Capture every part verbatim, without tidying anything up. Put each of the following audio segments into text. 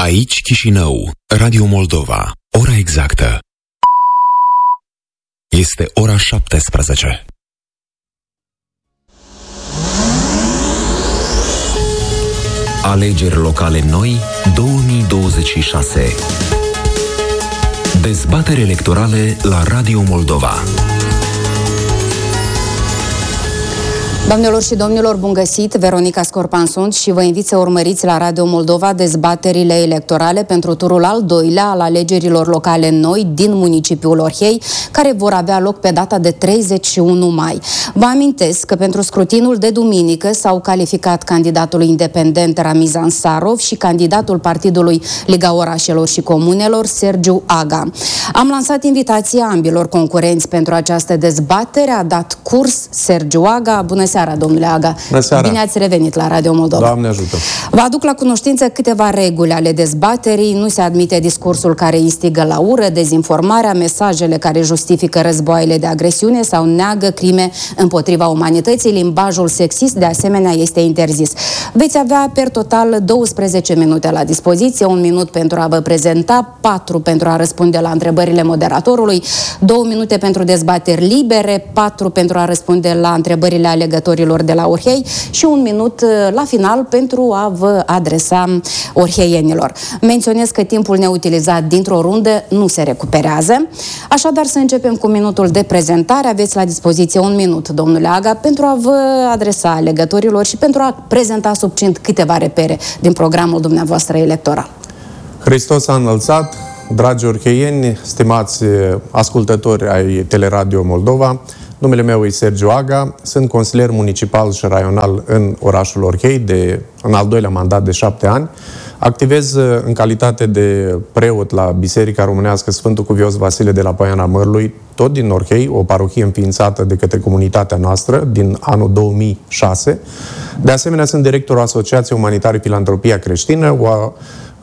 Aici Chișinău, Radio Moldova, ora exactă. Este ora șaptesprezece. Alegeri locale noi două mii douăzeci și șase. Dezbateri electorale la Radio Moldova. Doamnelor și domnilor, bun găsit! Veronica Scorpan sunt și vă invit să urmăriți la Radio Moldova dezbaterile electorale pentru turul al doilea al alegerilor locale noi din municipiul Orhei, care vor avea loc pe data de treizeci și unu mai. Vă amintesc că pentru scrutinul de duminică s-au calificat candidatul independent Ramizan Sarov și candidatul Partidului Liga Orașelor și Comunelor, Sergiu Aga. Am lansat invitația ambilor concurenți pentru această dezbatere, a dat curs Sergiu Aga. Bună seara, domnule Aga! Bună seara! Bine ați revenit la Radio Moldova! Doamne ajută! Vă aduc la cunoștință câteva reguli ale dezbaterii. Nu se admite discursul care instigă la ură, dezinformarea, mesajele care justifică războaiele de agresiune sau neagă crime împotriva umanității. Limbajul sexist, de asemenea, este interzis. Veți avea per total douăsprezece minute la dispoziție, un minut pentru a vă prezenta, patru pentru a răspunde la întrebările moderatorului, două minute pentru dezbateri libere, patru pentru a răspunde la întrebările alegătorilor de la Orhei și un minut la final pentru a vă adresa orheienilor. Menționez că timpul neutilizat dintr-o rundă nu se recuperează. Așadar, să începem cu minutul de prezentare. Aveți la dispoziție un minut, domnule Aga, pentru a vă adresa alegătorilor și pentru a prezenta succint câteva repere din programul dumneavoastră electoral. Hristos a înălțat, dragi orheieni, stimați ascultători ai Teleradio Moldova. Numele meu e Sergiu Aga, sunt consilier municipal și raional în orașul Orhei de, în al doilea mandat de șapte ani. Activez în calitate de preot la Biserica Românească Sfântul Cuvios Vasile de la Poiana Mărului, tot din Orhei, o parohie înființată de către comunitatea noastră din anul două mii șase. De asemenea, sunt directorul Asociației Umanitare Filantropia Creștină, o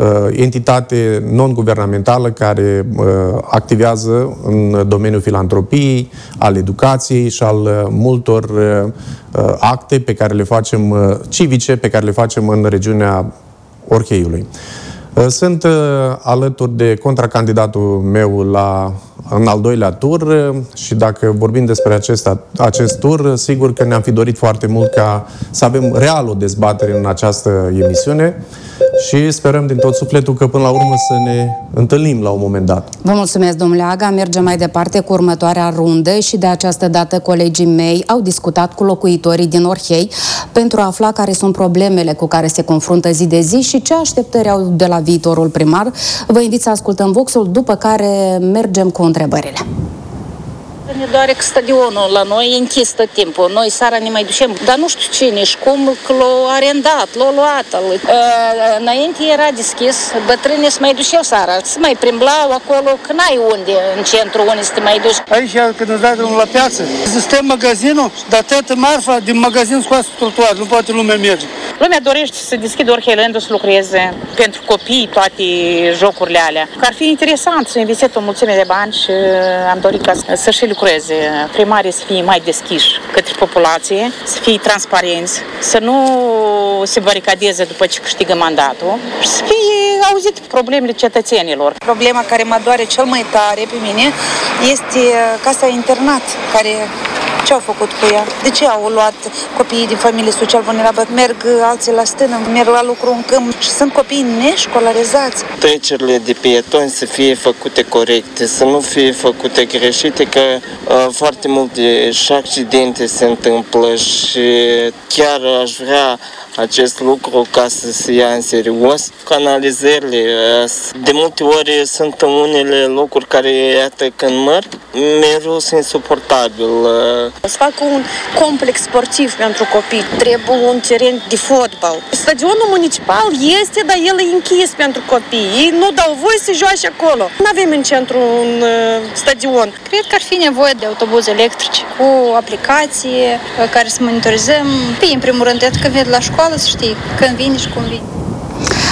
entitate non-guvernamentală care uh, activează în domeniul filantropiei, al educației și al uh, multor uh, acte pe care le facem, uh, civice, pe care le facem în regiunea Orheiului. Uh, sunt uh, alături de contracandidatul meu la, în al doilea tur uh, și dacă vorbim despre acesta, acest tur, uh, sigur că ne-am fi dorit foarte mult ca să avem real o dezbatere în această emisiune. Și sperăm din tot sufletul că până la urmă să ne întâlnim la un moment dat. Vă mulțumesc, domnule Aga. Mergem mai departe cu următoarea rundă și de această dată colegii mei au discutat cu locuitorii din Orhei pentru a afla care sunt problemele cu care se confruntă zi de zi și ce așteptări au de la viitorul primar. Vă invit să ascultăm voxul, după care mergem cu întrebările. Ne doare că stadionul la noi e închis tot timpul. Noi seara ne mai ducem, dar nu știu cine și cum l-a arendat, l-a luat. Înainte era deschis, bătrânii se mai duceau seara, se mai primblau acolo, că n-ai unde, în centru, unde să te mai duci. Aici, când îți dai drumul la piață, sistem magazinul, dar toată marfa din magazin scoasă pe trotuar, nu poate lumea merge. Lumea dorește să deschidă Orheilandul să lucreze pentru copii, toate jocurile alea. Că ar fi interesant să investească o mulțime de bani și am dorit ca să și lucreze. Primarii să fie mai deschiși către populație, să fie transparenți, să nu se baricadeze după ce câștigă mandatul și să fie auzite problemele cetățenilor. Problema care mă doare cel mai tare pe mine este casa internat, care ce au făcut cu ea? De ce au luat copiii din familii social vulnerabile? Merg alții la stână, merg la lucru în câmp și sunt copii neșcolarizați. Trecerile de pietoni să fie făcute corecte, să nu fie făcute greșite, că uh, foarte multe și accidente se întâmplă și chiar aș vrea acest lucru ca să se ia în serios. Canalizările, de multe ori sunt unele locuri care, iată, când măr, mereu sunt insuportabil. Să facă un complex sportiv pentru copii. Trebuie un teren de fotbal. Stadionul municipal este, dar el e închis pentru copii. Ei nu dau voie să joace acolo. Nu avem în centru un uh, stadion. Cred că ar fi nevoie de autobuze electrice cu aplicație care să monitorizăm. În primul rând, că vin la școală să știi când vine și cum vine.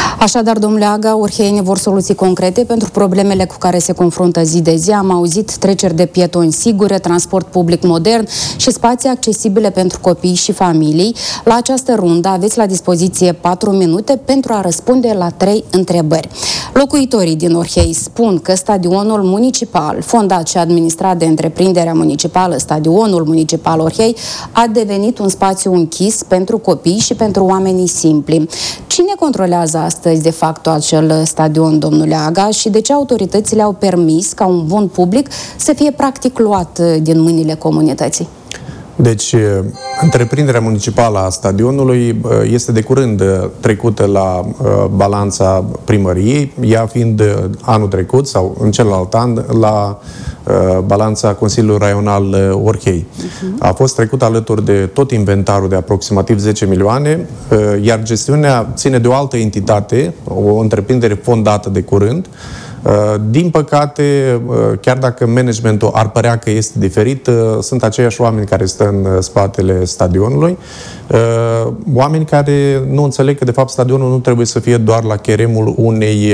Așadar, domnule Aga, orheienii vor soluții concrete pentru problemele cu care se confruntă zi de zi. Am auzit treceri de pietoni sigure, transport public modern și spații accesibile pentru copii și familii. La această rundă aveți la dispoziție patru minute pentru a răspunde la trei întrebări. Locuitorii din Orhei spun că stadionul municipal, fondat și administrat de întreprinderea municipală Stadionul Municipal Orhei, a devenit un spațiu închis pentru copii și pentru oamenii simpli. Cine controlează astăzi de fapt acel stadion, domnule Aga, și de ce autoritățile au permis ca un bun public să fie practic luat din mâinile comunității? Deci, întreprinderea municipală a stadionului este de curând trecută la balanța primăriei, ea fiind anul trecut sau în celălalt an la balanța Consiliului Raional Orhei. A fost trecut alături de tot inventarul de aproximativ zece milioane, iar gestiunea ține de o altă entitate, o întreprindere fondată de curând. Din păcate, chiar dacă managementul ar părea că este diferit, sunt aceiași oameni care stă în spatele stadionului, oameni care nu înțeleg că de fapt stadionul nu trebuie să fie doar la cheremul unei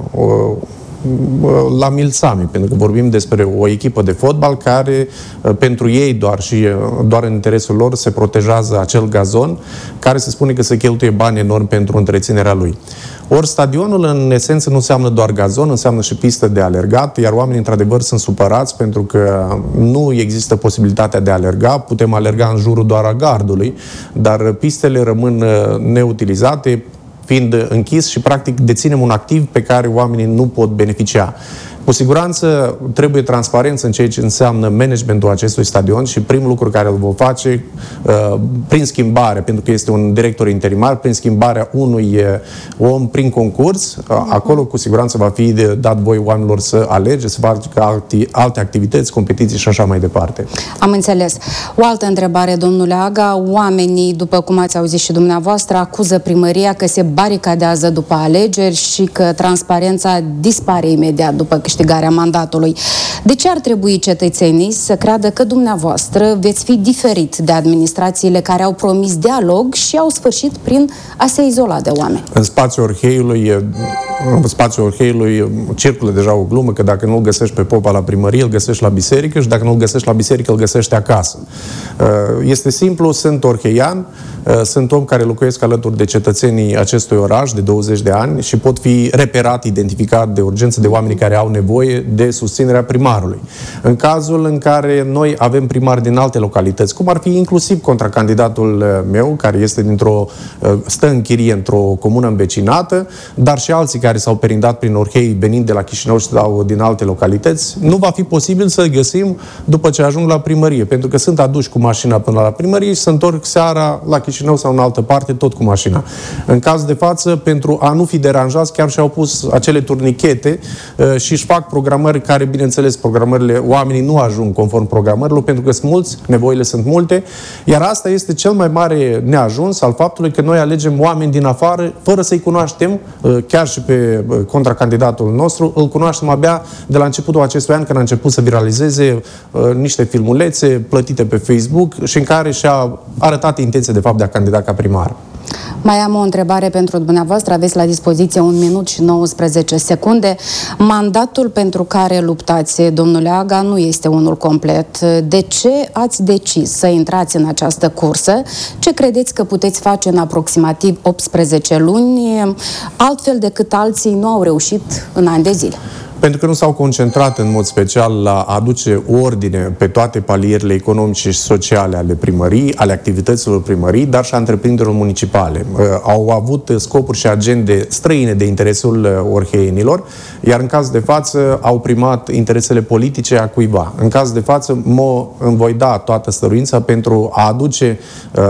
la Milsami, pentru că vorbim despre o echipă de fotbal care pentru ei doar și doar în interesul lor se protejează acel gazon care se spune că se cheltuie bani enorm pentru întreținerea lui. Ori stadionul în esență nu înseamnă doar gazon, înseamnă și pistă de alergat, iar oamenii într-adevăr sunt supărați pentru că nu există posibilitatea de a alerga, putem alerga în jurul doar a gardului, dar pistele rămân neutilizate, fiind închis și practic deținem un activ pe care oamenii nu pot beneficia. Cu siguranță trebuie transparență în ceea ce înseamnă managementul acestui stadion și primul lucru care îl vom face uh, prin schimbare, pentru că este un director interimar, prin schimbarea unui uh, om prin concurs, uh, acolo cu siguranță va fi de dat voi oamenilor să alege, să facă alte, alte activități, competiții și așa mai departe. Am înțeles. O altă întrebare, domnule Aga. Oamenii, după cum ați auzit și dumneavoastră, acuză primăria că se baricadează după alegeri și că transparența dispare imediat după câștigarea mandatului. De ce ar trebui cetățenii să creadă că dumneavoastră veți fi diferit de administrațiile care au promis dialog și au sfârșit prin a se izola de oameni? În spațiul Orheiului, în spațiul Orheiului circulă deja o glumă că dacă nu-l găsești pe popa la primărie, îl găsești la biserică și dacă nu-l găsești la biserică, îl găsești acasă. Este simplu, sunt orheian, sunt om care locuiesc alături de cetățenii acestui oraș de douăzeci de ani și pot fi reperat, identificat de urgență de oamenii care au nevoie de susținerea primarului. În cazul în care noi avem primari din alte localități, cum ar fi inclusiv contracandidatul meu, care este dintr-o, stă în chirie într-o comună învecinată, dar și alții care s-au perindat prin Orhei venind de la Chișinău sau din alte localități, nu va fi posibil să găsim după ce ajung la primărie, pentru că sunt aduși cu mașina până la primărie și se întorc seara la Chișinău sau în altă parte, tot cu mașina. În caz de față, pentru a nu fi deranjați, chiar și-au pus acele turnichete și își fac programări care, bineînțeles, programările, oamenii nu ajung conform programărilor, pentru că sunt mulți, nevoile sunt multe, iar asta este cel mai mare neajuns al faptului că noi alegem oameni din afară, fără să-i cunoaștem, chiar și pe contracandidatul nostru, îl cunoaștem abia de la începutul acestui an, când a început să viralizeze niște filmulețe plătite pe Facebook și în care și-a arătat intenția, de fapt, de a candida ca primar. Mai am o întrebare pentru dumneavoastră. Aveți la dispoziție un minut și nouăsprezece secunde. Mandatul pentru care luptați, domnule Aga, nu este unul complet. De ce ați decis să intrați în această cursă? Ce credeți că puteți face în aproximativ optsprezece luni, altfel decât alții nu au reușit în ani de zile? Pentru că nu s-au concentrat în mod special la a aduce ordine pe toate palierele economice și sociale ale primării, ale activităților primării, dar și a întreprinderilor municipale. Au avut scopuri și agende străine de interesul orheienilor, iar în caz de față au primat interesele politice a cuiva. În caz de față mă îmi voi da toată stăruința pentru a aduce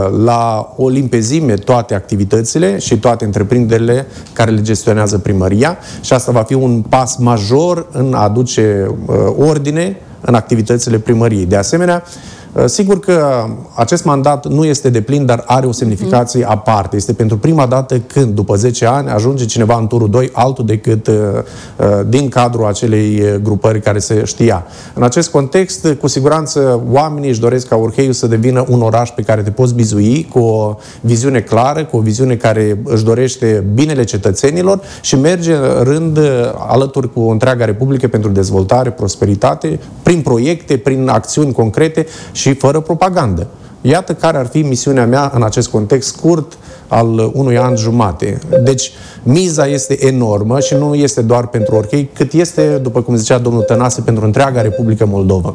la o limpezime toate activitățile și toate întreprinderile care le gestionează primăria și asta va fi un pas major în a aduce uh, ordine în activitățile primăriei. De asemenea, Sigur că acest mandat nu este deplin, dar are o semnificație aparte. Este pentru prima dată când, după zece ani, ajunge cineva în turul doi, altul decât uh, din cadrul acelei grupări care se știa. În acest context, cu siguranță, oamenii își doresc ca Orheiu să devină un oraș pe care te poți bizui, cu o viziune clară, cu o viziune care își dorește binele cetățenilor și merge în rând alături cu întreaga Republică pentru dezvoltare, prosperitate, prin proiecte, prin acțiuni concrete și fără propagandă. Iată care ar fi misiunea mea în acest context scurt al unui an jumate. Deci, miza este enormă și nu este doar pentru Orhei, cât este, după cum zicea domnul Tănase, pentru întreaga Republică Moldova.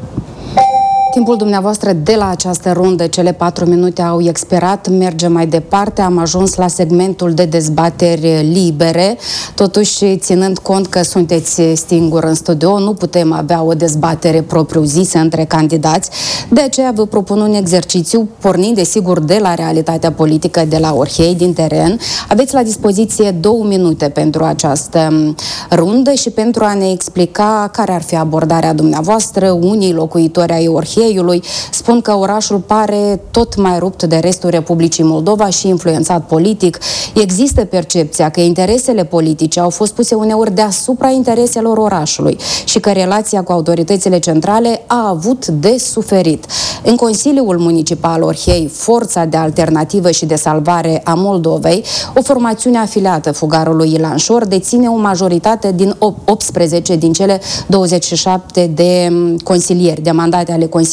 Timpul dumneavoastră de la această rundă, cele patru minute au expirat, mergem mai departe, am ajuns la segmentul de dezbateri libere, totuși ținând cont că sunteți singur în studio, nu putem avea o dezbatere propriu-zisă între candidați, de aceea vă propun un exercițiu, pornind desigur de la realitatea politică de la Orhei, din teren. Aveți la dispoziție două minute pentru această rundă și pentru a ne explica care ar fi abordarea dumneavoastră. Unii locuitori ai Orhei spun că orașul pare tot mai rupt de restul Republicii Moldova și influențat politic. Există percepția că interesele politice au fost puse uneori deasupra intereselor orașului și că relația cu autoritățile centrale a avut de suferit. În Consiliul Municipal Orhei, Forța de Alternativă și de Salvare a Moldovei, o formațiune afiliată Fugarului Ilan Șor, deține o majoritate din optsprezece din cele douăzeci și șapte de consilieri, de mandate ale consilierilor.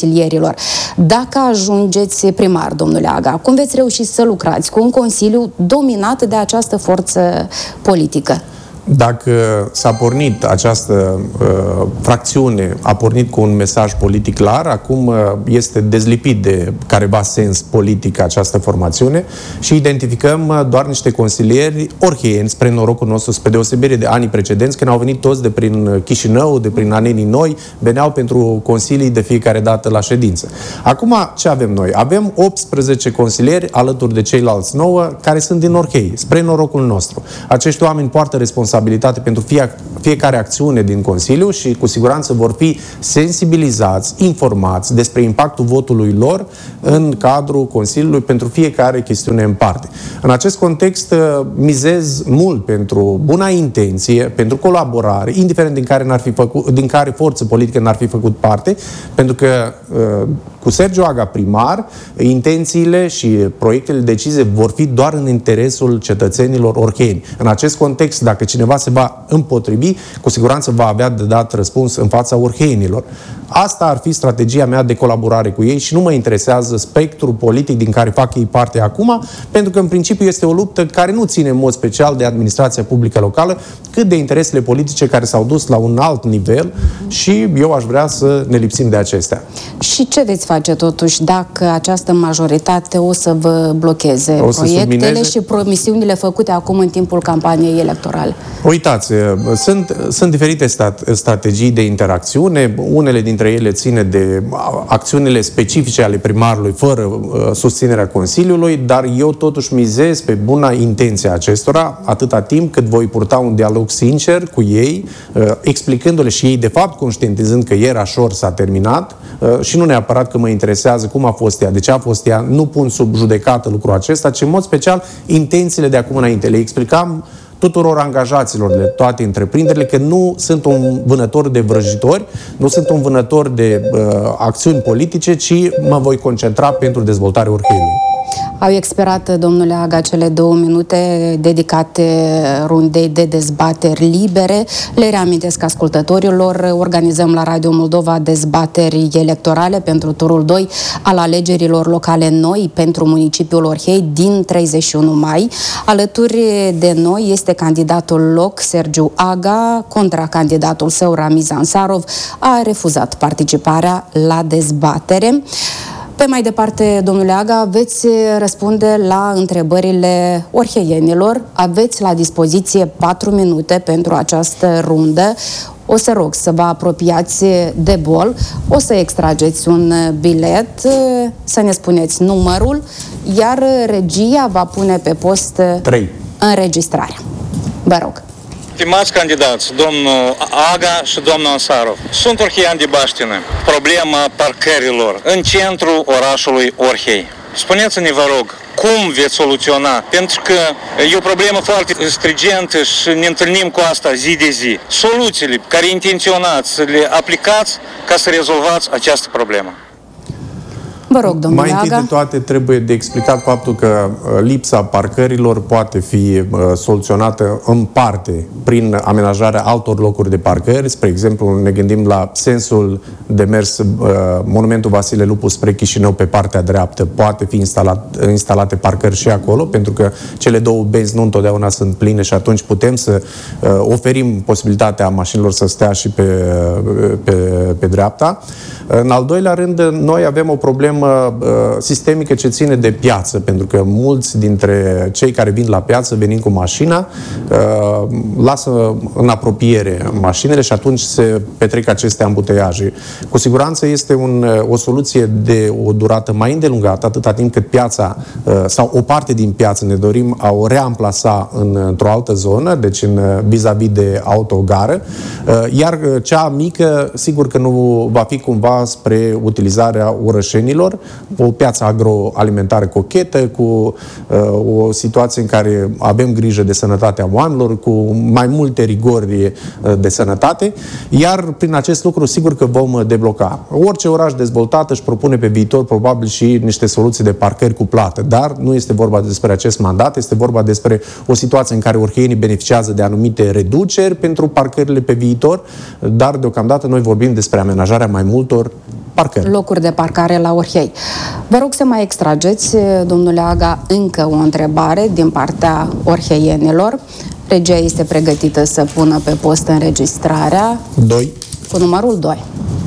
Dacă ajungeți primar, domnule Aga, cum veți reuși să lucrați cu un consiliu dominat de această forță politică? Dacă s-a pornit această uh, fracțiune, a pornit cu un mesaj politic clar, acum uh, este dezlipit de careva sens politic această formațiune și identificăm uh, doar niște consilieri orheieni, spre norocul nostru, spre deosebire de anii precedenți, când au venit toți de prin Chișinău, de prin Anenii Noi, veneau pentru consilii de fiecare dată la ședință. Acum, ce avem noi? Avem optsprezece consilieri alături de ceilalți nouă, care sunt din Orhei, spre norocul nostru. Acești oameni poartă responsabilitate pentru fie, fiecare acțiune din Consiliu și cu siguranță vor fi sensibilizați, informați despre impactul votului lor în cadrul Consiliului pentru fiecare chestiune în parte. În acest context mizez mult pentru buna intenție, pentru colaborare, indiferent din care, n-ar fi făcut, din care forță politică n-ar fi făcut parte, pentru că cu Sergiu Aga primar, intențiile și proiectele decize vor fi doar în interesul cetățenilor orheieni. În acest context, dacă cineva se va împotrivi, cu siguranță va avea de dat răspuns în fața orheienilor. Asta ar fi strategia mea de colaborare cu ei și nu mă interesează spectrul politic din care fac ei parte acum, pentru că în principiu este o luptă care nu ține în mod special de administrația publică locală, cât de interesele politice care s-au dus la un alt nivel și eu aș vrea să ne lipsim de acestea. Și ce veți face totuși dacă această majoritate o să vă blocheze o să proiectele submineze... și promisiunile făcute acum în timpul campaniei electorale? Uitați, sunt, sunt diferite stat, strategii de interacțiune, unele dintre ele ține de acțiunile specifice ale primarului fără uh, susținerea Consiliului, dar eu totuși mizez pe buna intenție a acestora, atâta timp cât voi purta un dialog sincer cu ei, uh, explicându-le și ei de fapt conștientizând că ieri Așor s-a terminat uh, și nu neapărat că mă interesează cum a fost ea, de ce a fost ea, nu pun sub judecată lucrul acesta, ci în mod special intențiile de acum înainte. Le explicam tuturor angajaților de toate întreprinderile că nu sunt un vânător de vrăjitori, nu sunt un vânător de uh, acțiuni politice, ci mă voi concentra pentru dezvoltarea Orheiului. Au expirat, domnule Aga, cele două minute dedicate rundei de dezbateri libere. Le reamintesc ascultătorilor, organizăm la Radio Moldova dezbateri electorale pentru turul doi al alegerilor locale noi pentru municipiul Orhei din treizeci și unu mai. Alături de noi este candidatul loc Sergiu Aga, contra candidatul său Ramiz Ansarov a refuzat participarea la dezbatere. Pe mai departe, domnule Aga, veți răspunde la întrebările orheienilor. Aveți la dispoziție patru minute pentru această rundă. O să rog să vă apropiați de bol, o să extrageți un bilet, să ne spuneți numărul, iar regia va pune pe post trei înregistrarea. Vă rog. Stimați candidați, domnul Aga și domnul Ansarov, sunt orheian de Baștină. Problema parcărilor în centrul orașului Orhei. Spuneți-ne, vă rog, cum veți soluționa? Pentru că e o problemă foarte stringentă și ne întâlnim cu asta zi de zi. Soluțiile care intenționați să le aplicați ca să rezolvați această problemă. Vă rog, domnule Mai întâi Aga. de toate trebuie de explicat faptul că lipsa parcărilor poate fi soluționată în parte prin amenajarea altor locuri de parcări. Spre exemplu, ne gândim la sensul de mers Monumentul Vasile Lupu spre Chișinău pe partea dreaptă. Poate fi instalat, instalate parcări și acolo, pentru că cele două benzi nu întotdeauna sunt pline și atunci putem să oferim posibilitatea mașinilor să stea și pe, pe, pe dreapta. În al doilea rând, noi avem o problemă sistemică ce ține de piață, pentru că mulți dintre cei care vin la piață, venind cu mașina, lasă în apropiere mașinile și atunci se petrec aceste ambuteiaje. Cu siguranță este un, o soluție de o durată mai îndelungată, atâta timp cât piața sau o parte din piață ne dorim a o reamplasa în, într-o altă zonă, deci în vis-a-vis de autogară, iar cea mică, sigur că nu va fi cumva spre utilizarea orășenilor, o piață agroalimentară cochetă, cu uh, o situație în care avem grijă de sănătatea oamenilor, cu mai multe rigori uh, de sănătate, iar prin acest lucru sigur că vom debloca. Orice oraș dezvoltat își propune pe viitor probabil și niște soluții de parcări cu plată, dar nu este vorba despre acest mandat, este vorba despre o situație în care orheienii beneficiază de anumite reduceri pentru parcările pe viitor, dar deocamdată noi vorbim despre amenajarea mai multor parcări. Locuri de parcare la Orhei. Vă rog să mai extrageți, domnule Aga, încă o întrebare din partea orheienilor. Regia este pregătită să pună pe post înregistrarea. doi. Cu numărul doi.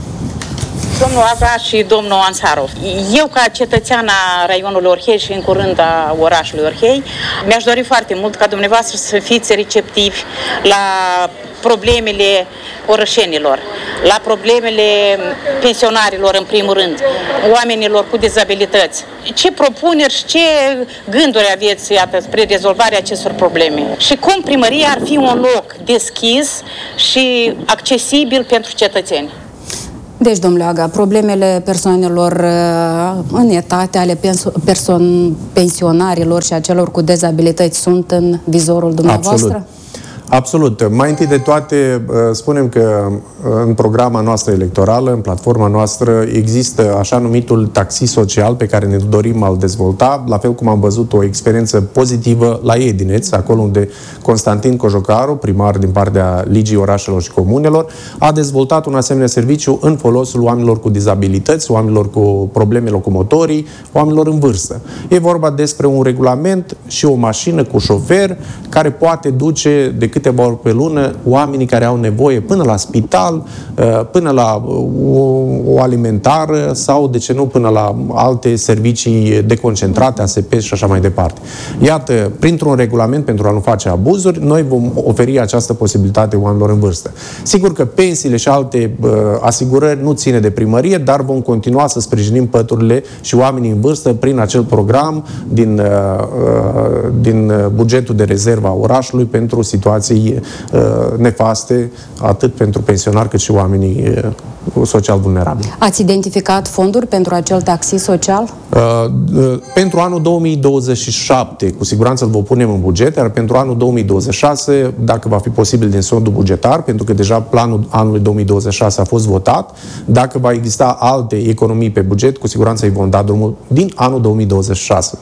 Domnul Aga și domnul Ansarov. Eu, ca cetățean a raionului Orhei și în curând a orașului Orhei, mi-aș dori foarte mult ca dumneavoastră să fiți receptivi la problemele orășenilor, la problemele pensionarilor, în primul rând, oamenilor cu dizabilități. Ce propuneri și ce gânduri aveți, iată, spre rezolvarea acestor probleme? Și cum primăria ar fi un loc deschis și accesibil pentru cetățeni? Deci, domnule Aga, problemele persoanelor uh, în etate, ale perso- pensionarilor și a celor cu dezabilități sunt în vizorul dumneavoastră? Absolut. Absolut. Mai întâi de toate, spunem că în programa noastră electorală, în platforma noastră, există așa numitul taxi social pe care ne dorim a-l dezvolta, la fel cum am văzut o experiență pozitivă la Edineț, acolo unde Constantin Cojocaru, primar din partea Ligii Orașelor și Comunelor, a dezvoltat un asemenea serviciu în folosul oamenilor cu dizabilități, oamenilor cu probleme locomotorii, oamenilor în vârstă. E vorba despre un regulament și o mașină cu șofer care poate duce de câteva ori pe lună oamenii care au nevoie până la spital, până la o, o alimentară sau, de ce nu, până la alte servicii deconcentrate, A S P și așa mai departe. Iată, printr-un regulament pentru a nu face abuzuri, noi vom oferi această posibilitate oamenilor în vârstă. Sigur că pensiile și alte uh, asigurări nu ține de primărie, dar vom continua să sprijinim păturile și oamenii în vârstă prin acel program din, uh, uh, din bugetul de rezervă a orașului pentru situații uh, nefaste, atât pentru pensionari cât și oamenii uh, social vulnerabili. Ați identificat fonduri pentru acel taxi social? Uh, uh, pentru anul două mii douăzeci și șapte, cu siguranță îl vom punem în buget, iar pentru anul două mii douăzeci și șase, dacă va fi posibil din sondul bugetar, pentru că deja planul anului două mii douăzeci și șase a fost votat, dacă va exista alte economii pe buget, cu siguranță îi vom da drumul din anul două mii douăzeci și șase.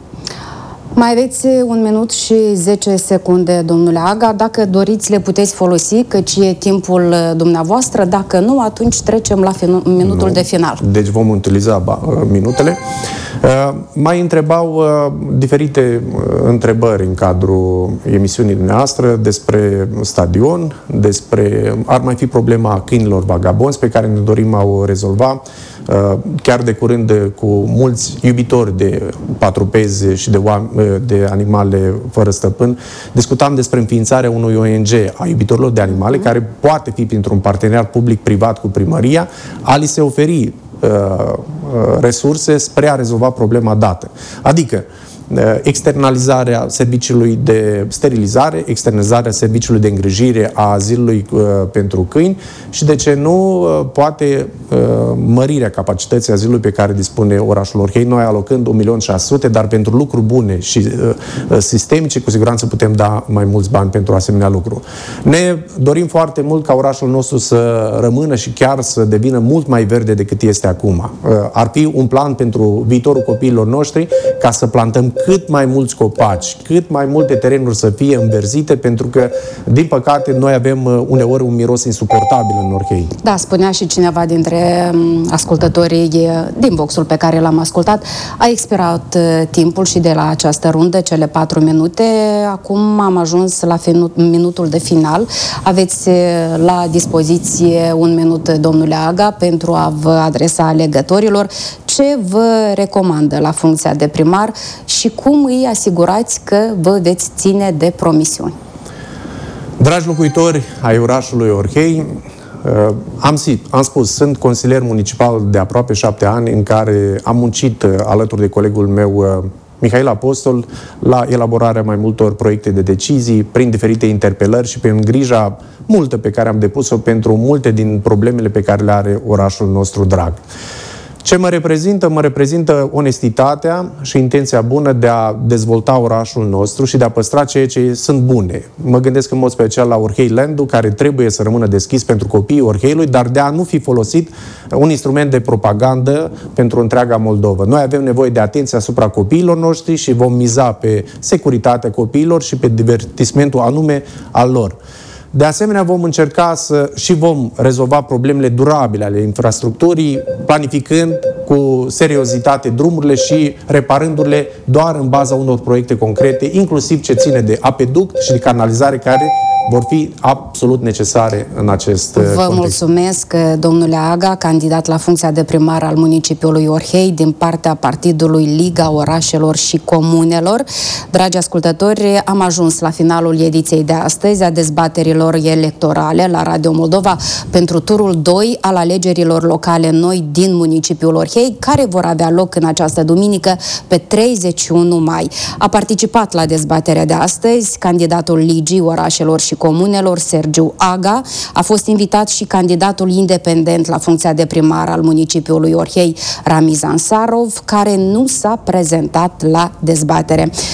Mai aveți un minut și zece secunde, domnule Aga. Dacă doriți, le puteți folosi, căci e timpul dumneavoastră. Dacă nu, atunci trecem la minutul nu. de final. Deci vom utiliza ba, minutele. Uh, mai întrebau uh, diferite uh, întrebări în cadrul emisiunii dumneavoastră despre stadion, despre... Ar mai fi problema câinilor vagabonzi pe care ne dorim a o rezolva. Uh, chiar de curând cu mulți iubitori de patrupezi și de, de animale fără stăpân, discutam despre înființarea unui O N G a iubitorilor de animale, care poate fi printr-un parteneriat public-privat cu primăria, a li se oferi uh, uh, resurse spre a rezolva problema dată. Adică, externalizarea serviciului de sterilizare, externalizarea serviciului de îngrijire a azilului pentru câini și, de ce nu, poate mărirea capacității azilului pe care dispune orașul Orhei, noi alocând un milion șase sute, dar pentru lucruri bune și sistemice, cu siguranță putem da mai mulți bani pentru asemenea lucru. Ne dorim foarte mult ca orașul nostru să rămână și chiar să devină mult mai verde decât este acum. Ar fi un plan pentru viitorul copiilor noștri ca să plantăm cât mai mulți copaci, cât mai multe terenuri să fie înverzite, pentru că, din păcate, noi avem uneori un miros insuportabil în Orhei. Da, spunea și cineva dintre ascultătorii din boxul pe care l-am ascultat, a expirat timpul și de la această rundă, cele patru minute. Acum am ajuns la minutul de final. Aveți la dispoziție un minut, domnule Aga, pentru a vă adresa alegătorilor. Ce vă recomandă la funcția de primar și cum îi asigurați că vă veți ține de promisiuni? Dragi locuitori ai orașului Orhei, am, am spus, sunt consilier municipal de aproape șapte ani, în care am muncit alături de colegul meu Mihail Apostol la elaborarea mai multor proiecte de decizii, prin diferite interpelări și prin grija multă pe care am depus-o pentru multe din problemele pe care le are orașul nostru drag. Ce mă reprezintă? Mă reprezintă onestitatea și intenția bună de a dezvolta orașul nostru și de a păstra ceea ce sunt bune. Mă gândesc în mod special la Orhei Land-ul, care trebuie să rămână deschis pentru copiii Orheiului, dar de a nu fi folosit un instrument de propagandă pentru întreaga Moldova. Noi avem nevoie de atenție asupra copiilor noștri și vom miza pe securitatea copiilor și pe divertismentul anume al lor. De asemenea, vom încerca să și vom rezolva problemele durabile ale infrastructurii, planificând cu seriozitate drumurile și reparându-le doar în baza unor proiecte concrete, inclusiv ce ține de apeduct și de canalizare, care vor fi absolut necesare în acest Vă context. mulțumesc, domnule Aga, candidat la funcția de primar al municipiului Orhei din partea Partidului Liga Orașelor și Comunelor. Dragi ascultători, am ajuns la finalul ediției de astăzi a dezbaterilor electorale la Radio Moldova pentru turul doi al alegerilor locale noi din municipiul Orhei, care vor avea loc în această duminică pe treizeci și unu mai. A participat la dezbaterea de astăzi candidatul Ligii Orașelor și Comunelor, Sergiu Aga. A fost invitat și candidatul independent la funcția de primar al municipiului Orhei, Ramiz Ansarov, care nu s-a prezentat la dezbatere.